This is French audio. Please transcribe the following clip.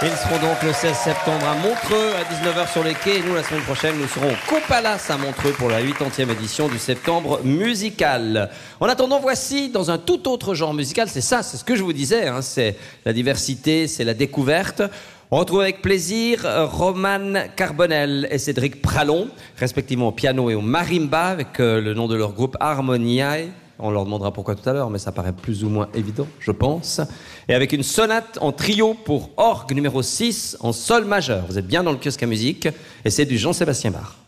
Ils seront donc le 16 septembre à Montreux à 19h sur les quais. Et nous, la semaine prochaine, nous serons au Copalace à Montreux pour la 80e édition du Septembre musical. En attendant, voici dans un tout autre genre musical. C'est ça, c'est ce que je vous disais. Hein, c'est la diversité, c'est la découverte. On retrouve avec plaisir Romane Carbonel et Cédric Pralon, respectivement au piano et au marimba, avec le nom de leur groupe Harmoniae. On leur demandera pourquoi tout à l'heure, mais ça paraît plus ou moins évident, je pense. Et avec une sonate en trio pour orgue numéro 6 en sol majeur. Vous êtes bien dans le kiosque à musique, et c'est du Jean-Sébastien Bach.